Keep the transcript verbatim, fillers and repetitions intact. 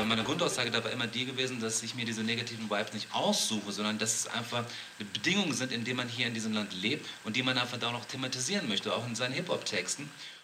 meine Grundaussage dabei immer die gewesen, dass ich mir diese negativen Vibes nicht aussuche, sondern dass es einfach Bedingungen sind, in denen man hier in diesem Land lebt und die man einfach da auch noch thematisieren möchte, auch in seinen Hip-Hop-Texten.